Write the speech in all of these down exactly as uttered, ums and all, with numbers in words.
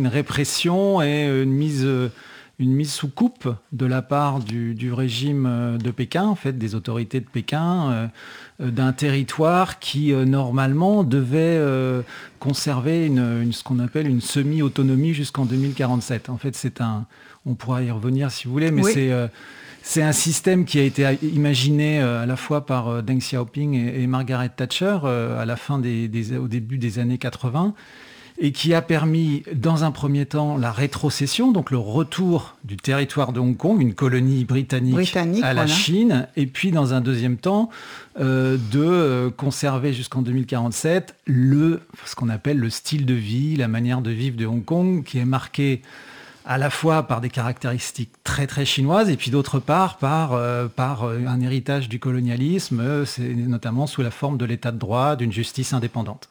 Une répression et une mise, une mise sous coupe de la part du, du régime de Pékin, en fait, des autorités de Pékin, euh, d'un territoire qui, euh, normalement, devait euh, conserver une, une, ce qu'on appelle une semi-autonomie jusqu'en deux mille quarante-sept. En fait, c'est un... On pourra y revenir si vous voulez, mais oui. c'est... Euh, C'est un système qui a été imaginé à la fois par Deng Xiaoping et Margaret Thatcher à la fin des, des, au début des années quatre-vingts et qui a permis, dans un premier temps, la rétrocession, donc le retour du territoire de Hong Kong, une colonie britannique, britannique à la voilà. Chine, et puis dans un deuxième temps, euh, de conserver jusqu'en deux mille quarante-sept le, ce qu'on appelle le style de vie, la manière de vivre de Hong Kong, qui est marqué à la fois par des caractéristiques très très chinoises et puis d'autre part par, euh, par un héritage du colonialisme, euh, c'est notamment sous la forme de l'état de droit, d'une justice indépendante.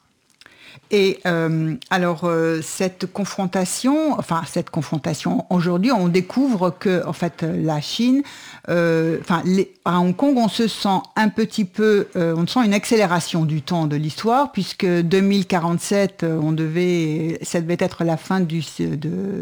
Et euh, alors euh, cette confrontation, enfin cette confrontation, aujourd'hui on découvre que en fait la Chine, euh, enfin les, à Hong Kong on se sent un petit peu, euh, on sent une accélération du temps de l'histoire puisque deux mille quarante-sept on devait, ça devait être la fin du de,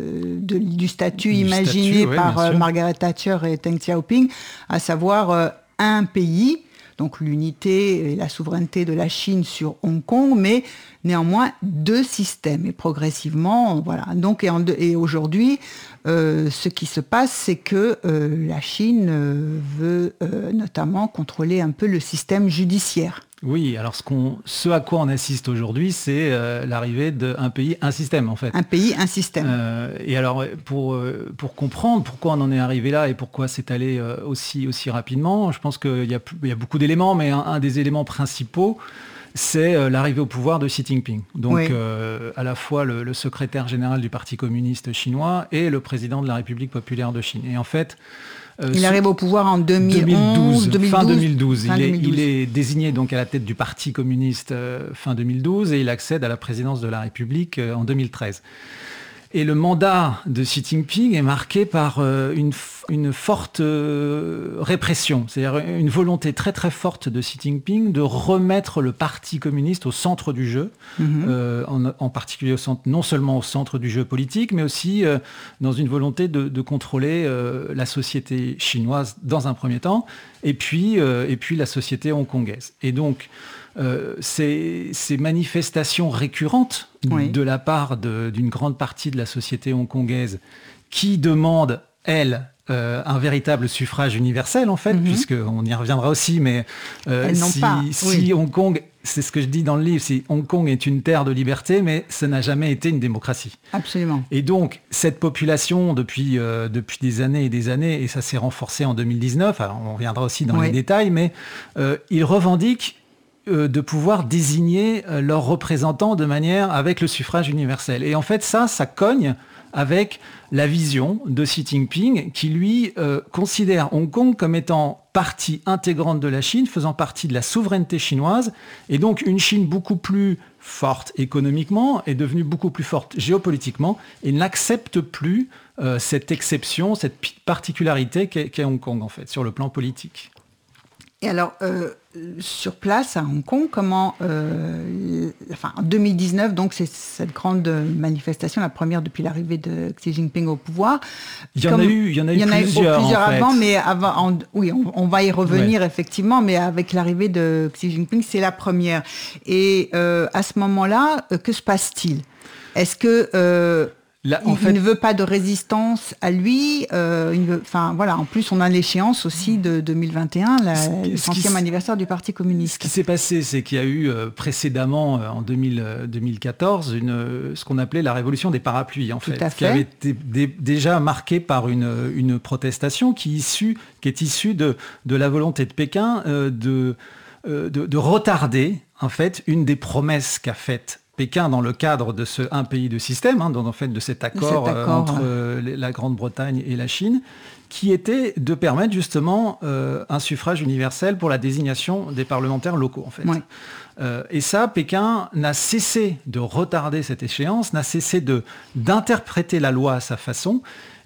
de, du statut du imaginé statut, par oui, Margaret Thatcher et Deng Xiaoping, à savoir euh, un pays. Donc l'unité et la souveraineté de la Chine sur Hong Kong, mais néanmoins deux systèmes. Et progressivement, voilà. Donc, et, en, et aujourd'hui, euh, ce qui se passe, c'est que euh, la Chine euh, veut euh, notamment contrôler un peu le système judiciaire. Oui, alors ce, qu'on, ce à quoi on assiste aujourd'hui, c'est euh, l'arrivée d'un pays, un système en fait. Un pays, un système. Euh, et alors pour, pour comprendre pourquoi on en est arrivé là et pourquoi c'est allé euh, aussi, aussi rapidement, je pense qu'il y a, il y a beaucoup d'éléments, mais un, un des éléments principaux, c'est euh, l'arrivée au pouvoir de Xi Jinping. Donc oui. euh, à la fois le, le secrétaire général du Parti communiste chinois et le président de la République populaire de Chine. Et en fait, Euh, il arrive au pouvoir en deux mille onze, deux mille douze, fin deux mille douze. Fin il, deux mille douze. Est, il est désigné donc à la tête du Parti communiste euh, fin deux mille douze et il accède à la présidence de la République euh, en deux mille treize. Et le mandat de Xi Jinping est marqué par euh, une, une forte euh, répression, c'est-à-dire une volonté très très forte de Xi Jinping de remettre le Parti communiste au centre du jeu, mm-hmm. euh, en, en particulier au centre, non seulement au centre du jeu politique, mais aussi euh, dans une volonté de, de contrôler euh, la société chinoise dans un premier temps, et puis, euh, et puis la société hongkongaise. Et donc, Euh, ces, ces manifestations récurrentes oui. de la part de, d'une grande partie de la société hongkongaise qui demande, elle, euh, un véritable suffrage universel, en fait, mm-hmm. puisqu'on y reviendra aussi, mais euh, si, si oui. Hong Kong, c'est ce que je dis dans le livre, si Hong Kong est une terre de liberté, mais ça n'a jamais été une démocratie. Absolument. Et donc, cette population, depuis, euh, depuis des années et des années, et ça s'est renforcé en deux mille dix-neuf, alors on reviendra aussi dans oui. les détails, mais euh, ils revendiquent de pouvoir désigner leurs représentants de manière avec le suffrage universel. Et en fait, ça, ça cogne avec la vision de Xi Jinping qui, lui, euh, considère Hong Kong comme étant partie intégrante de la Chine, faisant partie de la souveraineté chinoise, et donc une Chine beaucoup plus forte économiquement est devenue beaucoup plus forte géopolitiquement et n'accepte plus euh, cette exception, cette particularité qu'est, qu'est Hong Kong, en fait, sur le plan politique. Et alors, euh, sur place, à Hong Kong, comment... Euh, enfin, en deux mille dix-neuf, donc, c'est cette grande manifestation, la première depuis l'arrivée de Xi Jinping au pouvoir. Il y en a eu, il y en a eu il y en plusieurs, a eu plusieurs en avant, fait. mais avant... En, oui, on, on va y revenir, ouais. effectivement, mais avec l'arrivée de Xi Jinping, c'est la première. Et euh, à ce moment-là, euh, que se passe-t-il ? Est-ce que... Euh, Là, en il, fait, il ne veut pas de résistance à lui. Euh, il veut, enfin, voilà. En plus, on a l'échéance aussi de deux mille vingt et un, la, le centième anniversaire du Parti communiste. Ce qui s'est passé, c'est qu'il y a eu euh, précédemment, euh, en deux mille, euh, deux mille quatorze, une, euh, ce qu'on appelait la révolution des parapluies, en fait, fait, qui avait été dé, déjà marquée par une, une protestation qui, issue, qui est issue de, de la volonté de Pékin euh, de, euh, de, de retarder, en fait, une des promesses qu'a faite Pékin dans le cadre de ce un pays de système, hein, dans, en fait, de cet accord, cet accord euh, entre euh, la Grande-Bretagne et la Chine, qui était de permettre justement euh, un suffrage universel pour la désignation des parlementaires locaux, en fait. Ouais. Euh, et ça, Pékin n'a cessé de retarder cette échéance, n'a cessé de, d'interpréter la loi à sa façon,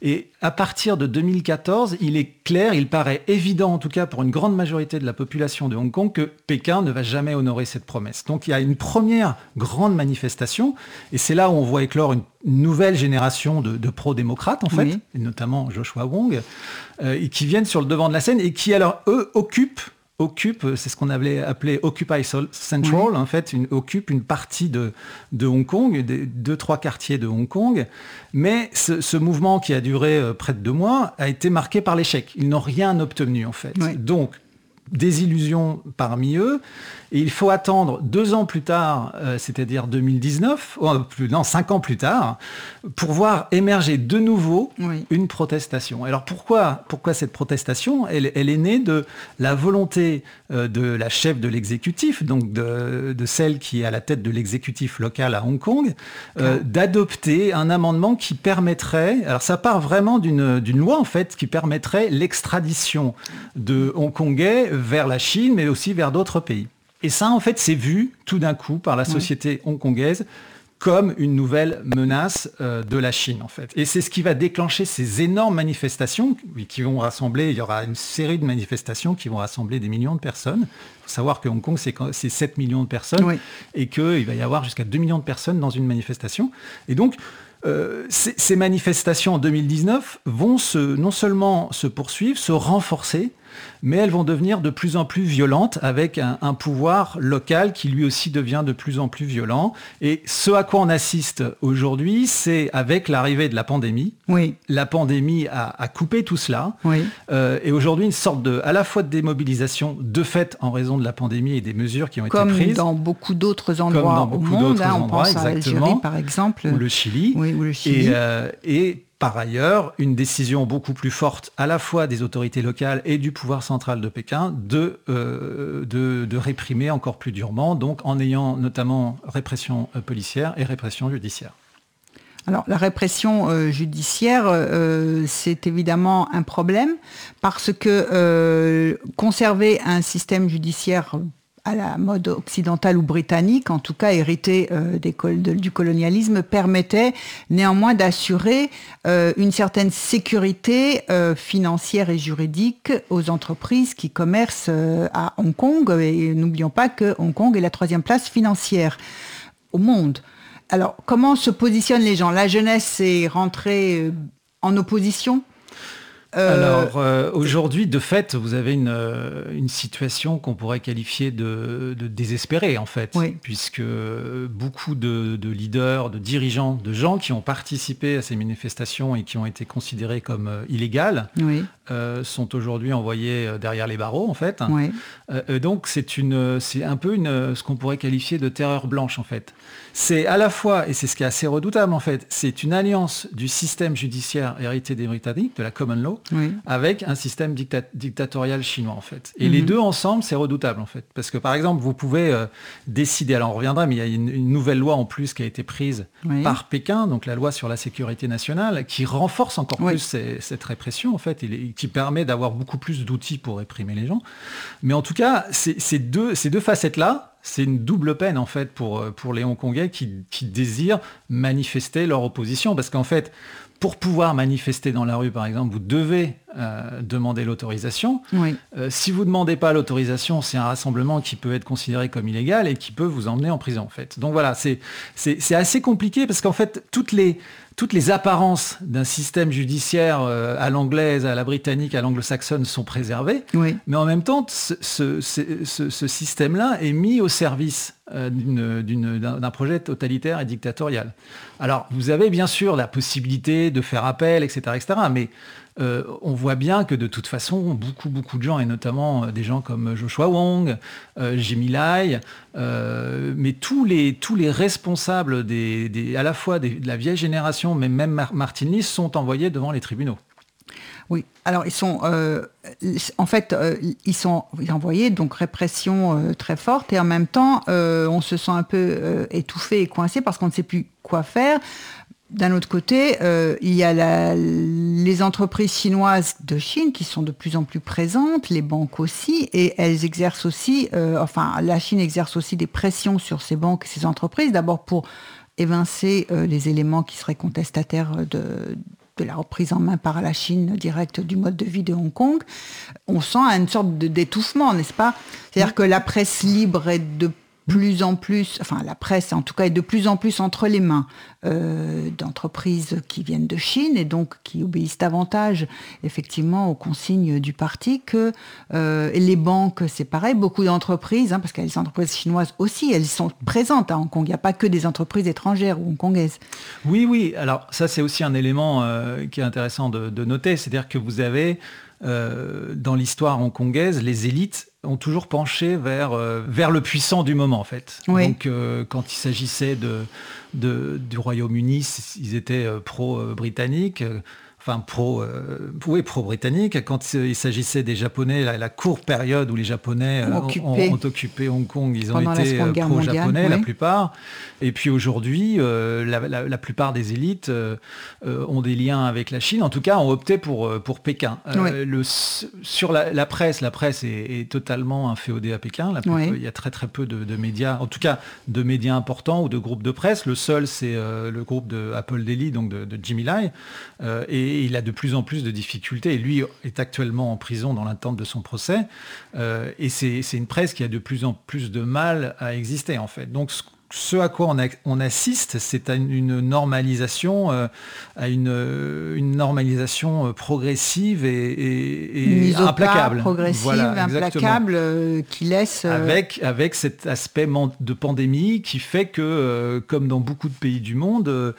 Et à partir de deux mille quatorze, il est clair, il paraît évident en tout cas pour une grande majorité de la population de Hong Kong que Pékin ne va jamais honorer cette promesse. Donc il y a une première grande manifestation et c'est là où on voit éclore une nouvelle génération de, de pro-démocrates en fait, oui. et notamment Joshua Wong, euh, et qui viennent sur le devant de la scène et qui alors eux occupent occupe, c'est ce qu'on avait appelé Occupy Central, oui. en fait, une, occupe une partie de, de Hong Kong, des deux, trois quartiers de Hong Kong. Mais ce, ce mouvement qui a duré euh, près de deux mois a été marqué par l'échec. Ils n'ont rien obtenu, en fait. Oui. Donc, des illusions parmi eux. Et il faut attendre deux ans plus tard, euh, c'est-à-dire deux mille dix-neuf, oh, plus, non, cinq ans plus tard, pour voir émerger de nouveau oui. une protestation. Alors pourquoi, pourquoi cette protestation ? elle, elle est née de la volonté euh, de la chef de l'exécutif, donc de, de celle qui est à la tête de l'exécutif local à Hong Kong, euh, ah. d'adopter un amendement qui permettrait, alors ça part vraiment d'une, d'une loi en fait, qui permettrait l'extradition de Hongkongais vers la Chine, mais aussi vers d'autres pays. Et ça, en fait, c'est vu tout d'un coup par la société oui. hongkongaise comme une nouvelle menace euh, de la Chine, en fait. Et c'est ce qui va déclencher ces énormes manifestations qui vont rassembler, il y aura une série de manifestations qui vont rassembler des millions de personnes. Il faut savoir que Hong Kong, c'est, c'est sept millions de personnes oui. et qu'il va y avoir jusqu'à deux millions de personnes dans une manifestation. Et donc, Euh, ces, ces manifestations en deux mille dix-neuf vont se, non seulement se poursuivre, se renforcer, mais elles vont devenir de plus en plus violentes avec un, un pouvoir local qui lui aussi devient de plus en plus violent. Et ce à quoi on assiste aujourd'hui, c'est avec l'arrivée de la pandémie. Oui. La pandémie a, a coupé tout cela. Oui. Euh, et aujourd'hui, une sorte de, à la fois de démobilisation de fait en raison de la pandémie et des mesures qui ont Comme été prises. Comme dans beaucoup d'autres endroits Comme dans beaucoup au monde. D'autres hein, on endroits, pense à l'Algérie, par exemple. Ou le Chili. Oui, ou le Chili. Et, euh, et par ailleurs, une décision beaucoup plus forte à la fois des autorités locales et du pouvoir central de Pékin de, euh, de, de réprimer encore plus durement, donc en ayant notamment répression policière et répression judiciaire. Alors la répression euh, judiciaire, euh, c'est évidemment un problème parce que euh, conserver un système judiciaire à la mode occidentale ou britannique, en tout cas hérité euh, des col- de, du colonialisme, permettait néanmoins d'assurer euh, une certaine sécurité euh, financière et juridique aux entreprises qui commercent euh, à Hong Kong. Et n'oublions pas que Hong Kong est la troisième place financière au monde. Alors, comment se positionnent les gens ? La jeunesse est rentrée euh, en opposition ? Euh, Alors euh, aujourd'hui, de fait, vous avez une, euh, une situation qu'on pourrait qualifier de, de désespérée en fait, oui. puisque beaucoup de, de leaders, de dirigeants, de gens qui ont participé à ces manifestations et qui ont été considérés comme euh, illégales, oui. euh, sont aujourd'hui envoyés derrière les barreaux en fait. Oui. Euh, donc c'est une, c'est un peu une, ce qu'on pourrait qualifier de terreur blanche en fait. C'est à la fois, et c'est ce qui est assez redoutable en fait, c'est une alliance du système judiciaire hérité des Britanniques, de la common law, oui. avec un système dicta- dictatorial chinois en fait. Et mm-hmm. les deux ensemble, c'est redoutable en fait. Parce que par exemple, vous pouvez euh, décider, alors on reviendra, mais il y a une, une nouvelle loi en plus qui a été prise oui. par Pékin, donc la loi sur la sécurité nationale, qui renforce encore oui. plus ces, cette répression en fait, et qui permet d'avoir beaucoup plus d'outils pour réprimer les gens. Mais en tout cas, c'est, ces, deux, ces deux facettes-là, c'est une double peine en fait pour, pour les Hongkongais qui, qui désirent manifester leur opposition. Parce qu'en fait, pour pouvoir manifester dans la rue, par exemple, vous devez euh, demander l'autorisation. Oui. Euh, si vous ne demandez pas l'autorisation, c'est un rassemblement qui peut être considéré comme illégal et qui peut vous emmener en prison en fait. Donc voilà, c'est, c'est, c'est assez compliqué parce qu'en fait, toutes les... Toutes les apparences d'un système judiciaire euh, à l'anglaise, à la britannique, à l'anglo-saxonne sont préservées, oui. mais en même temps, ce, ce, ce, ce système-là est mis au service euh, d'une, d'une, d'un, d'un projet totalitaire et dictatorial. Alors, vous avez bien sûr la possibilité de faire appel, et cetera, et cetera, mais euh, on voit bien que de toute façon, beaucoup, beaucoup de gens, et notamment des gens comme Joshua Wong, euh, Jimmy Lai, euh, mais tous les, tous les responsables des, des, à la fois des, de la vieille génération, mais même Mar- Martin Lee, sont envoyés devant les tribunaux. Oui, alors ils sont, euh, en fait, euh, ils sont envoyés, donc répression euh, très forte, et en même temps, euh, on se sent un peu euh, étouffé et coincé parce qu'on ne sait plus quoi faire. D'un autre côté, euh, il y a la, les entreprises chinoises de Chine qui sont de plus en plus présentes, les banques aussi, et elles exercent aussi, euh, enfin, la Chine exerce aussi des pressions sur ces banques et ces entreprises, d'abord pour évincer euh, les éléments qui seraient contestataires de, de la reprise en main par la Chine directe du mode de vie de Hong Kong, on sent une sorte de, d'étouffement, n'est-ce pas ? C'est-à-dire que la presse libre est de plus en plus, enfin la presse en tout cas est de plus en plus entre les mains euh, d'entreprises qui viennent de Chine et donc qui obéissent davantage effectivement aux consignes du parti que euh, et les banques, c'est pareil, beaucoup d'entreprises, hein, parce qu'il y a des entreprises chinoises aussi, elles sont présentes à Hong Kong, il n'y a pas que des entreprises étrangères ou hongkongaises. Oui, oui, alors ça c'est aussi un élément euh, qui est intéressant de, de noter, c'est-à-dire que vous avez euh, dans l'histoire hongkongaise, les élites ont toujours penché vers, euh, vers le puissant du moment, en fait. Oui. Donc, euh, quand il s'agissait de, de, du Royaume-Uni, ils étaient euh, pro-britanniques, euh, enfin pro, euh, oui, pro-britanniques. Quand il s'agissait des Japonais, la, la courte période où les Japonais euh, occupé. ont, ont occupé Hong Kong, ils ont Pendant été la Seconde pro-japonais, Guerre mondiale, la oui. plupart. Et puis aujourd'hui, euh, la, la, la plupart des élites euh, euh, ont des liens avec la Chine, en tout cas ont opté pour, pour Pékin. Euh, oui. le, sur la, la presse, la presse est, est totalement inféodée à Pékin. La, oui. Il y a très très peu de, de médias, en tout cas de médias importants ou de groupes de presse. Le seul, c'est euh, le groupe de Apple Daily, donc de, de Jimmy Lai. Euh, et il a de plus en plus de difficultés. Et lui est actuellement en prison dans l'attente de son procès. Euh, et c'est, c'est une presse qui a de plus en plus de mal à exister, en fait. Donc, ce, ce à quoi on, a, on assiste, c'est à une, une normalisation, euh, à une, une normalisation progressive et, et, et mise au implacable. Pas, progressive, voilà, implacable, euh, qui laisse... Euh... Avec, avec cet aspect de pandémie qui fait que, euh, comme dans beaucoup de pays du monde, euh,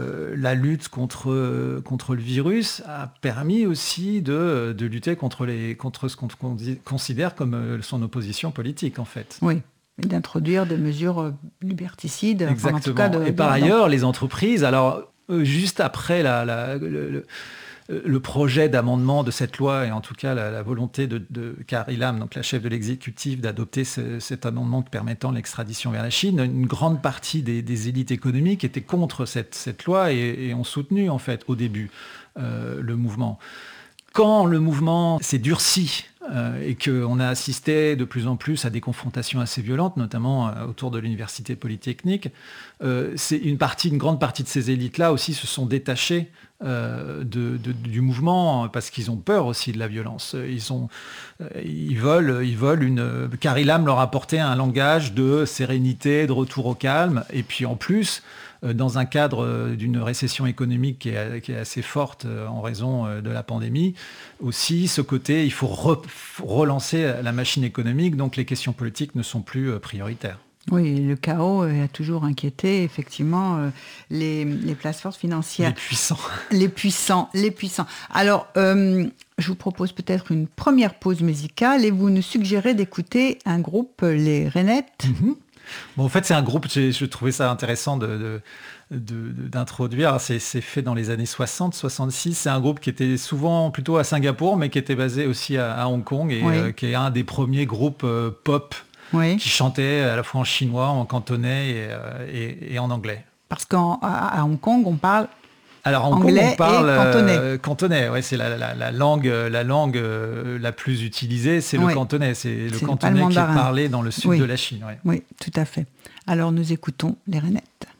la lutte contre, euh, contre le virus a permis aussi de, de lutter contre, les, contre ce qu'on considère comme euh, son opposition politique, en fait. Oui. Et d'introduire des mesures liberticides. Exactement. Enfin, en tout cas de, et par de, ailleurs, dans... les entreprises, alors euh, juste après la, la, le, le, le projet d'amendement de cette loi, et en tout cas la, la volonté de, de Carrie Lam, donc la chef de l'exécutif, d'adopter ce, cet amendement permettant l'extradition vers la Chine, une grande partie des, des élites économiques étaient contre cette, cette loi et, et ont soutenu en fait au début euh, le mouvement. Quand le mouvement s'est durci euh, et qu'on a assisté de plus en plus à des confrontations assez violentes, notamment euh, autour de l'université polytechnique, euh, c'est une partie, une grande partie de ces élites-là aussi se sont détachées euh, de, de, du mouvement parce qu'ils ont peur aussi de la violence. Ils, ont, euh, ils veulent, ils veulent une. Carrie Lam leur a apporté un langage de sérénité, de retour au calme, et puis en plus. Dans un cadre d'une récession économique qui est, qui est assez forte en raison de la pandémie, aussi ce côté, il faut re, relancer la machine économique, donc les questions politiques ne sont plus prioritaires. Oui, le chaos a toujours inquiété effectivement les, les places fortes financières. Les puissants. Les puissants, les puissants. Alors, euh, je vous propose peut-être une première pause musicale et vous nous suggérez d'écouter un groupe, les Rainettes. Mm-hmm. Bon, en fait, c'est un groupe, j'ai, je trouvais ça intéressant de, de, de, d'introduire. C'est, c'est fait dans les années soixante soixante-six. C'est un groupe qui était souvent plutôt à Singapour, mais qui était basé aussi à, à Hong Kong et oui. euh, qui est un des premiers groupes euh, pop oui. qui chantait à la fois en chinois, en cantonais et, euh, et, et en anglais. Parce qu'à à Hong Kong, on parle... Alors en anglais Kong, on parle et cantonais. Euh, cantonais, ouais, c'est la, la, la langue, la langue euh, la plus utilisée, c'est oui. le cantonais, c'est, c'est le cantonais le qui est parlé dans le sud oui. de la Chine. Ouais. Oui, tout à fait. Alors nous écoutons les Rainettes.